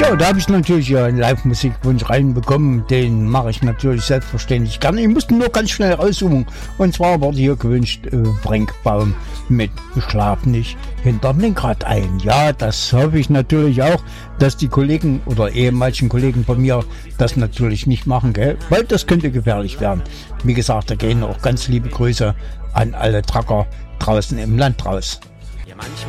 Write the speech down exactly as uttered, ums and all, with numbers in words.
So, da habe ich natürlich ja einen Live-Musikwunsch reinbekommen. Den mache ich natürlich selbstverständlich gerne. Ich musste nur ganz schnell raussuchen. Und zwar wurde hier gewünscht äh, Bränkbaum mit Schlaf nicht hinterm Lenkrad ein. Ja, das hoffe ich natürlich auch, dass die Kollegen oder ehemaligen Kollegen von mir das natürlich nicht machen, gell? Weil das könnte gefährlich werden. Wie gesagt, da gehen auch ganz liebe Grüße an alle Trucker draußen im Land raus. Ja, manchmal